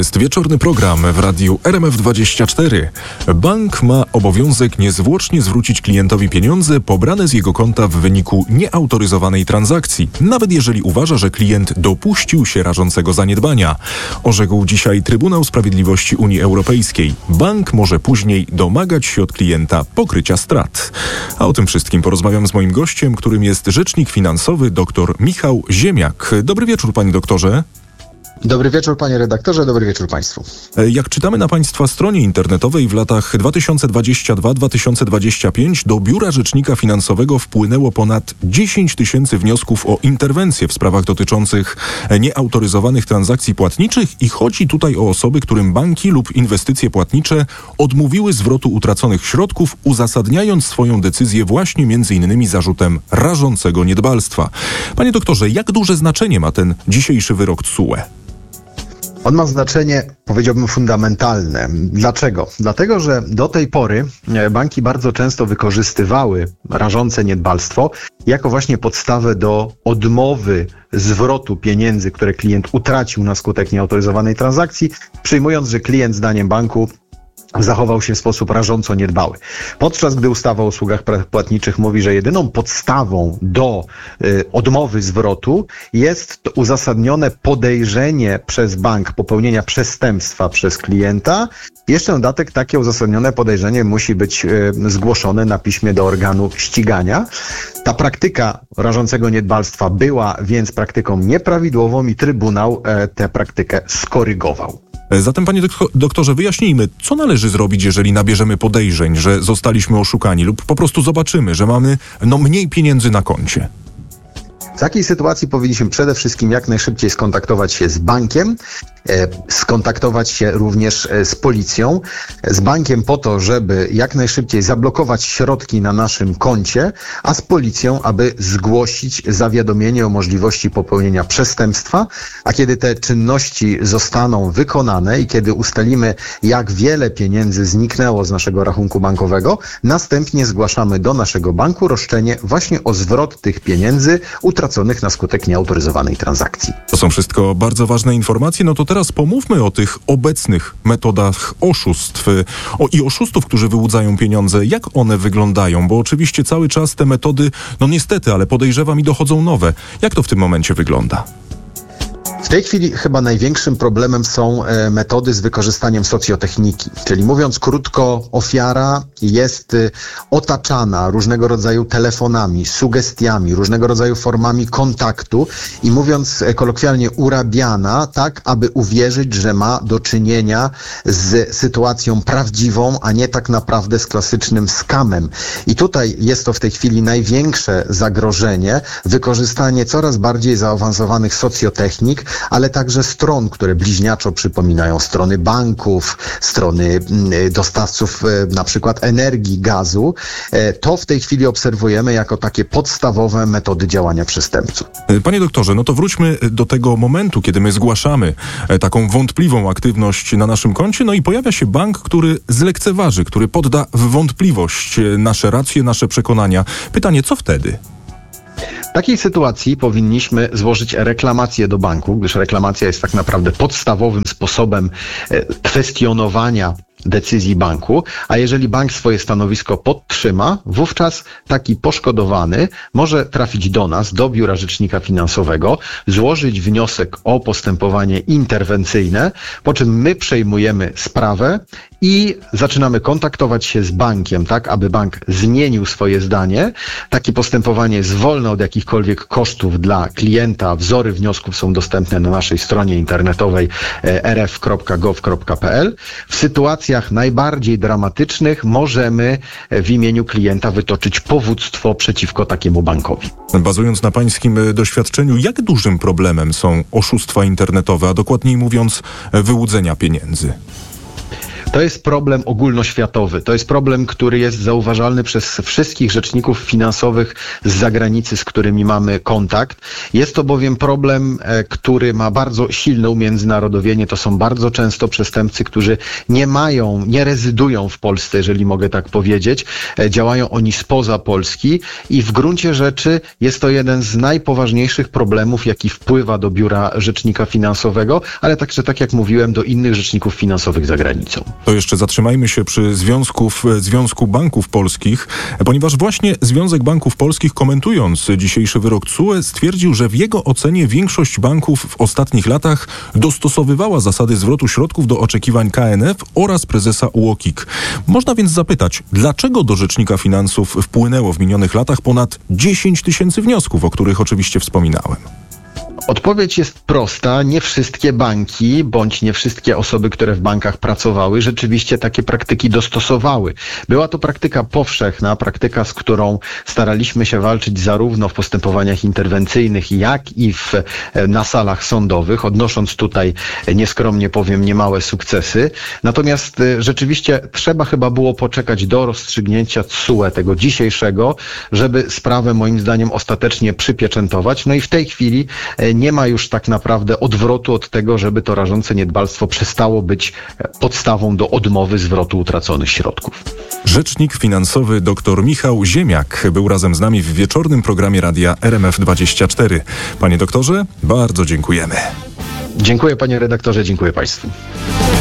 jest wieczorny program w radiu RMF24. Bank ma obowiązek niezwłocznie zwrócić klientowi pieniądze pobrane z jego konta w wyniku nieautoryzowanej transakcji, nawet jeżeli uważa, że klient dopuścił się rażącego zaniedbania. Orzekł dzisiaj Trybunał Sprawiedliwości Unii Europejskiej. Bank może później domagać się od klienta pokrycia strat. A o tym wszystkim porozmawiam z moim gościem, którym jest rzecznik finansowy dr Michał Ziemiak. Dobry wieczór, panie doktorze. Dobry wieczór, panie redaktorze, dobry wieczór państwu. Jak czytamy na państwa stronie internetowej, w latach 2022-2025 do Biura Rzecznika Finansowego wpłynęło ponad 10 tysięcy wniosków o interwencję w sprawach dotyczących nieautoryzowanych transakcji płatniczych i chodzi tutaj o osoby, którym banki lub inwestycje płatnicze odmówiły zwrotu utraconych środków, uzasadniając swoją decyzję właśnie m.in. zarzutem rażącego niedbalstwa. Panie doktorze, jak duże znaczenie ma ten dzisiejszy wyrok TSUE? On ma znaczenie, powiedziałbym, fundamentalne. Dlaczego? Dlatego, że do tej pory banki bardzo często wykorzystywały rażące niedbalstwo jako właśnie podstawę do odmowy zwrotu pieniędzy, które klient utracił na skutek nieautoryzowanej transakcji, przyjmując, że klient zdaniem banku zachował się w sposób rażąco niedbały. Podczas gdy ustawa o usługach płatniczych mówi, że jedyną podstawą do odmowy zwrotu jest uzasadnione podejrzenie przez bank popełnienia przestępstwa przez klienta. Jeszcze dodatek, takie uzasadnione podejrzenie musi być zgłoszone na piśmie do organu ścigania. Ta praktyka rażącego niedbalstwa była więc praktyką nieprawidłową i Trybunał tę praktykę skorygował. Zatem, panie doktorze, wyjaśnijmy, co należy zrobić, jeżeli nabierzemy podejrzeń, że zostaliśmy oszukani lub po prostu zobaczymy, że mamy mniej pieniędzy na koncie. W takiej sytuacji powinniśmy przede wszystkim jak najszybciej skontaktować się z bankiem, skontaktować się również z policją, z bankiem po to, żeby jak najszybciej zablokować środki na naszym koncie, a z policją, aby zgłosić zawiadomienie o możliwości popełnienia przestępstwa, a kiedy te czynności zostaną wykonane i kiedy ustalimy, jak wiele pieniędzy zniknęło z naszego rachunku bankowego, następnie zgłaszamy do naszego banku roszczenie właśnie o zwrot tych pieniędzy utraconych na skutek nieautoryzowanej transakcji. To są wszystko bardzo ważne informacje. No to teraz pomówmy o tych obecnych metodach oszustw i oszustów, którzy wyłudzają pieniądze. Jak one wyglądają? Bo oczywiście cały czas te metody, niestety, ale podejrzewam i dochodzą nowe. Jak to w tym momencie wygląda? W tej chwili chyba największym problemem są metody z wykorzystaniem socjotechniki. Czyli mówiąc krótko, ofiara jest otaczana różnego rodzaju telefonami, sugestiami, różnego rodzaju formami kontaktu i mówiąc kolokwialnie urabiana tak, aby uwierzyć, że ma do czynienia z sytuacją prawdziwą, a nie tak naprawdę z klasycznym skamem. I tutaj jest to w tej chwili największe zagrożenie, wykorzystanie coraz bardziej zaawansowanych socjotechnik, ale także stron, które bliźniaczo przypominają strony banków, strony dostawców na przykład energii, gazu. To w tej chwili obserwujemy jako takie podstawowe metody działania przestępców. Panie doktorze, to wróćmy do tego momentu, kiedy my zgłaszamy taką wątpliwą aktywność na naszym koncie, i pojawia się bank, który zlekceważy, który podda w wątpliwość nasze racje, nasze przekonania. Pytanie, co wtedy? W takiej sytuacji powinniśmy złożyć reklamację do banku, gdyż reklamacja jest tak naprawdę podstawowym sposobem kwestionowania decyzji banku, a jeżeli bank swoje stanowisko podtrzyma, wówczas taki poszkodowany może trafić do nas, do Biura Rzecznika Finansowego, złożyć wniosek o postępowanie interwencyjne, po czym my przejmujemy sprawę i zaczynamy kontaktować się z bankiem, tak, aby bank zmienił swoje zdanie. Takie postępowanie jest wolne od jakichkolwiek kosztów dla klienta. Wzory wniosków są dostępne na naszej stronie internetowej rf.gov.pl. W sytuacjach najbardziej dramatycznych możemy w imieniu klienta wytoczyć powództwo przeciwko takiemu bankowi. Bazując na pańskim doświadczeniu, jak dużym problemem są oszustwa internetowe, a dokładniej mówiąc wyłudzenia pieniędzy? To jest problem ogólnoświatowy. To jest problem, który jest zauważalny przez wszystkich rzeczników finansowych z zagranicy, z którymi mamy kontakt. Jest to bowiem problem, który ma bardzo silne umiędzynarodowienie. To są bardzo często przestępcy, którzy nie rezydują w Polsce, jeżeli mogę tak powiedzieć. Działają oni spoza Polski i w gruncie rzeczy jest to jeden z najpoważniejszych problemów, jaki wpływa do biura rzecznika finansowego, ale także, tak jak mówiłem, do innych rzeczników finansowych za granicą. To jeszcze zatrzymajmy się przy Związku Banków Polskich, ponieważ właśnie Związek Banków Polskich, komentując dzisiejszy wyrok TSUE, stwierdził, że w jego ocenie większość banków w ostatnich latach dostosowywała zasady zwrotu środków do oczekiwań KNF oraz prezesa UOKiK. Można więc zapytać, dlaczego do Rzecznika Finansów wpłynęło w minionych latach ponad 10 000 wniosków, o których oczywiście wspominałem? Odpowiedź jest prosta. Nie wszystkie banki, bądź nie wszystkie osoby, które w bankach pracowały, rzeczywiście takie praktyki dostosowały. Była to praktyka powszechna, praktyka, z którą staraliśmy się walczyć zarówno w postępowaniach interwencyjnych, jak i na salach sądowych, odnosząc tutaj, nieskromnie powiem, niemałe sukcesy. Natomiast rzeczywiście trzeba chyba było poczekać do rozstrzygnięcia TSUE, tego dzisiejszego, żeby sprawę, moim zdaniem, ostatecznie przypieczętować. No i w tej chwili nie ma już tak naprawdę odwrotu od tego, żeby to rażące niedbalstwo przestało być podstawą do odmowy zwrotu utraconych środków. Rzecznik finansowy dr Michał Ziemiak był razem z nami w wieczornym programie radia RMF24. Panie doktorze, bardzo dziękujemy. Dziękuję, panie redaktorze, dziękuję państwu.